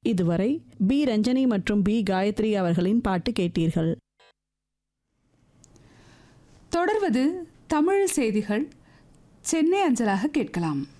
இதுவரை பி ரஞ்சனி மற்றும் பி காயத்ரி அவர்களின் பாட்டு கேட்டீர்கள். தொடர்வது தமிழ் செய்திகள் சென்னை அஞ்சலாக கேட்கலாம்.